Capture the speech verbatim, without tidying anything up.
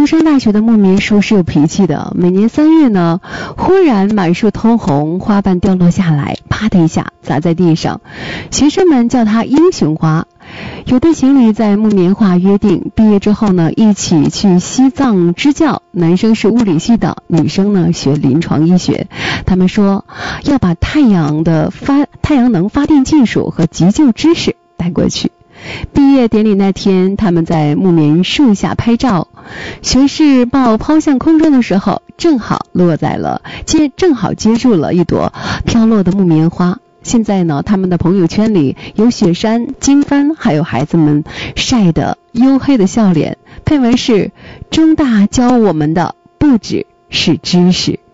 中山大学的木棉树是有脾气的，每年三月呢，忽然满树通红，花瓣掉落下来，啪的一下砸在地上，学生们叫它英雄花。有对情侣在木棉花约定，毕业之后呢，一起去西藏支教。男生是物理系的，女生呢学临床医学。他们说要把太阳的发太阳能发电技术和急救知识带过去。毕业典礼那天，他们在木棉树下拍照，学士报抛向空中的时候，正好落在了接正好接住了一朵飘落的木棉花。现在呢，他们的朋友圈里有雪山、经幡，还有孩子们晒得黝黑的笑脸。配文是：中大教我们的不只是知识。